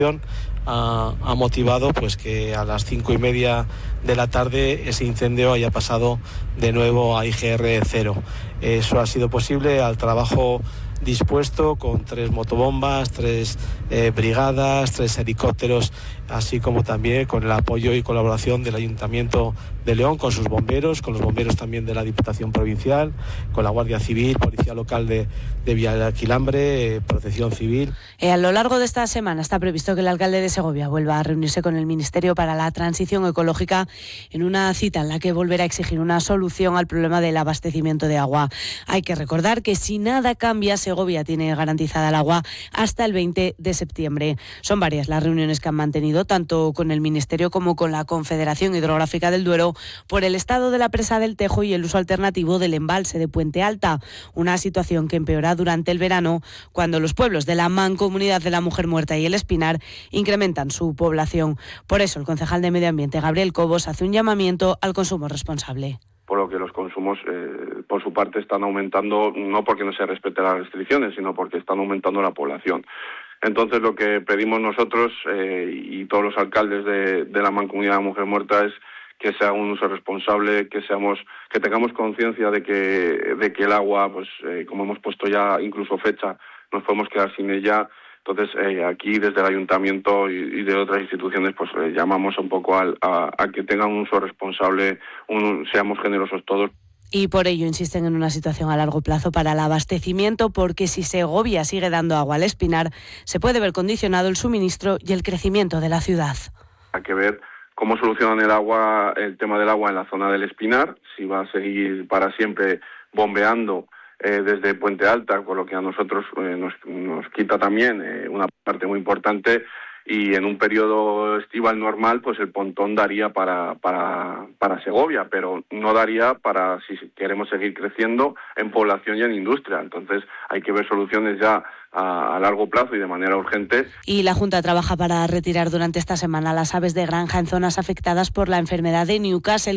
ha motivado pues que a las 5:30 de la tarde ese incendio haya pasado de nuevo a IGR 0. Eso ha sido posible al trabajo dispuesto con 3 motobombas, 3 brigadas, 3 helicópteros, así como también con el apoyo y colaboración del Ayuntamiento de León, con sus bomberos, con los bomberos también de la Diputación Provincial, con la Guardia Civil, Policía Local de Villaquilambre, Protección Civil. A lo largo de esta semana está previsto que el alcalde de Segovia vuelva a reunirse con el Ministerio para la Transición Ecológica en una cita en la que volverá a exigir una solución al problema del abastecimiento de agua. Hay que recordar que si nada cambia, Segovia tiene garantizada el agua hasta el 20 de septiembre. Son varias las reuniones que han mantenido tanto con el Ministerio como con la Confederación Hidrográfica del Duero por el estado de la presa del Tejo y el uso alternativo del embalse de Puente Alta, una situación que empeora durante el verano cuando los pueblos de la Mancomunidad de la Mujer Muerta y el Espinar incrementan su población. Por eso el concejal de Medio Ambiente, Gabriel Cobos, hace un llamamiento al consumo responsable. Por lo que los consumos, por su parte, están aumentando, no porque no se respeten las restricciones, sino porque están aumentando la población. Entonces, lo que pedimos nosotros y todos los alcaldes de la Mancomunidad de la Mujer Muerta es que se haga un uso responsable, que tengamos conciencia de que el agua, pues como hemos puesto ya incluso fecha, nos podemos quedar sin ella. Entonces, aquí desde el Ayuntamiento y de otras instituciones, pues llamamos un poco a que tengan un uso responsable, seamos generosos todos. Y por ello insisten en una situación a largo plazo para el abastecimiento, porque si Segovia sigue dando agua al Espinar, se puede ver condicionado el suministro y el crecimiento de la ciudad. Hay que ver cómo solucionan el tema del agua en la zona del Espinar, si va a seguir para siempre bombeando desde Puente Alta, con lo que a nosotros nos quita también una parte muy importante, y en un periodo estival normal pues el pontón daría para Segovia, pero no daría para si queremos seguir creciendo en población y en industria. Entonces hay que ver soluciones ya a largo plazo y de manera urgente. Y la Junta trabaja para retirar durante esta semana las aves de granja en zonas afectadas por la enfermedad de Newcastle.